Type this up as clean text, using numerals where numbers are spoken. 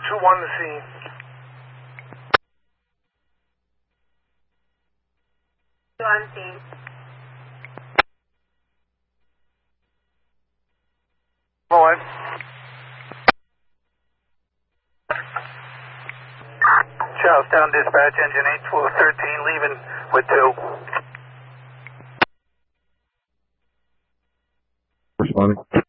2-1 the scene. On scene. Boy. Charlestown Dispatch, engine 8413, leaving with 2. Responding.